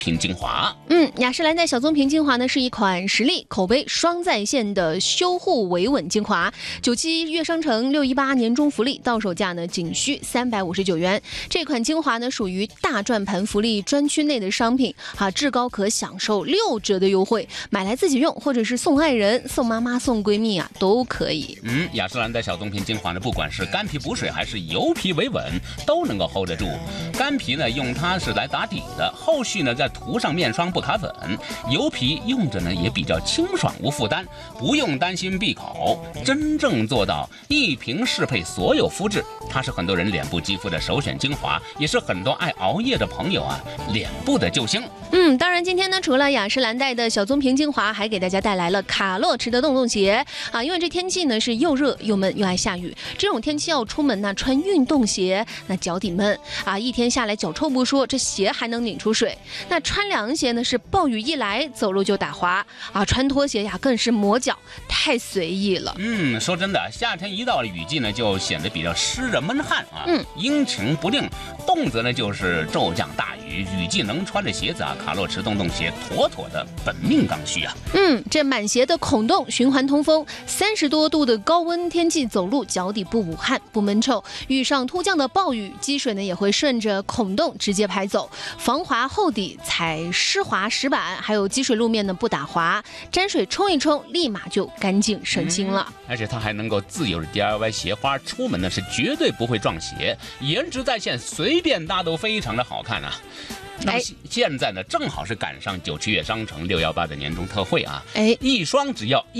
瓶精华。 雅诗兰黛小棕瓶精华呢是一款实力、口碑双在线的修护维稳精华。97月商城618年终福利到手价呢仅需359元。这款精华呢属于大转盘福利专区内的商品至高可享受6折的优惠，买来自己用，或者是送爱人、送妈妈、送闺蜜都可以。 雅诗兰黛小棕瓶精华呢，不管是干皮补水还是油皮维稳，都能够 hold 得住。干皮呢用它是来打底的，后续呢再涂上面霜不卡粉。油皮用着呢也比较清爽无负担，不用担心闭口，真正做到一瓶适配所有肤质。它是很多人脸部肌肤的首选精华，也是很多爱熬夜的朋友脸部的救星。 当然今天呢除了雅诗兰黛的小棕瓶精华，还给大家带来了卡洛驰的洞洞鞋因为这天气呢是又热又闷又爱下雨，这种天气要出门呢穿运动鞋，那脚底闷一天下来脚臭不说，这鞋还能拧出水。那穿凉鞋呢是暴雨一来走路就打滑穿拖鞋更是磨脚，太随意了。 说真的，夏天一到了雨季呢就显得比较湿热闷汗阴晴不定，动辄呢就是骤降大雨，雨季能穿着鞋子卡洛驰洞洞鞋妥妥的本命刚需这满鞋的孔洞循环通风，30多度的高温天气走路脚底不捂汗不闷臭，遇上突降的暴雨，积水呢也会顺着孔洞直接排走，防滑厚底，踩湿滑石板，还有积水路面呢不打滑，沾水冲一冲立马就干净省心了。 而且它还能够自由的 DIY 鞋花，出门呢是绝对不会撞鞋，颜值在线，随便搭都非常的好看那么现在呢，正好是赶上97月商城618的年终特惠一双只要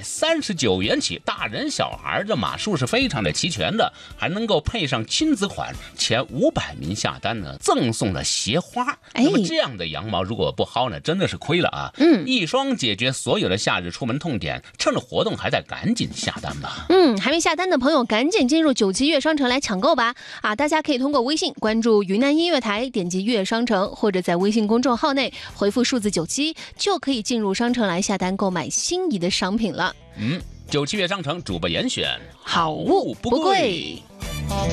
139元起，大人小孩的码数是非常的齐全的，还能够配上亲子款，前500名下单呢赠送了鞋花。那么这样的羊毛如果不薅呢，真的是亏了一双解决所有的夏日出门痛点，趁着活动还在赶紧下单吧。 还没下单的朋友赶紧进入97月商城来抢购吧大家可以通过微信关注云南音乐台，点击月商城，或者在微信公众号内回复数字97，就可以进入商城来下单购买心仪的商品了。 97月商城主播严选， 好物不贵。